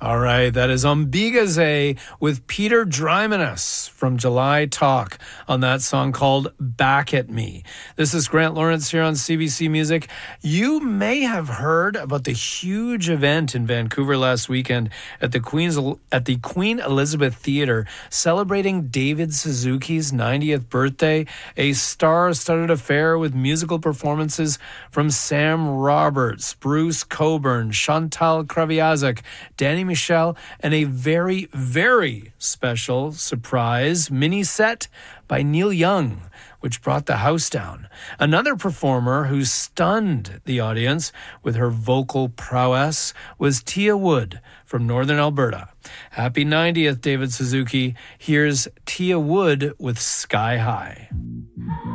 All right, that is Ombigaze with Peter Drymanis from July Talk on that song called Back at Me. This is Grant Lawrence here on CBC Music. You may have heard about the huge event in Vancouver last weekend at the Queen Elizabeth Theatre celebrating David Suzuki's 90th birthday, a star-studded affair with musical performances from Sam Roberts, Bruce Cockburn, Chantal Kreviazuk, Danny Michel, and a very, very special surprise mini set by Neil Young, which brought the house down. Another performer who stunned the audience with her vocal prowess was Tia Wood from Northern Alberta. Happy 90th, David Suzuki. Here's Tia Wood with Sky High.